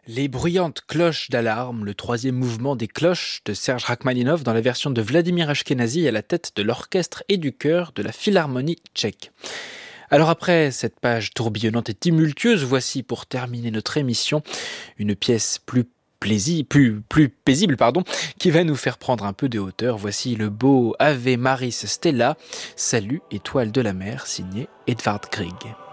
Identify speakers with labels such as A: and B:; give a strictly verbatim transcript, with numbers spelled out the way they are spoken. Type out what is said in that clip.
A: Les bruyantes cloches d'alarme, le troisième mouvement des cloches de Serge Rachmaninov dans la version de Vladimir Ashkenazy à la tête de l'orchestre et du chœur de la Philharmonie tchèque. Alors après cette page tourbillonnante et tumultueuse, voici pour terminer notre émission une pièce plus plaisi- plus, plus paisible pardon, qui va nous faire prendre un peu de hauteur. Voici le beau Ave Maris Stella, Salut étoile de la mer, signé Edvard Grieg.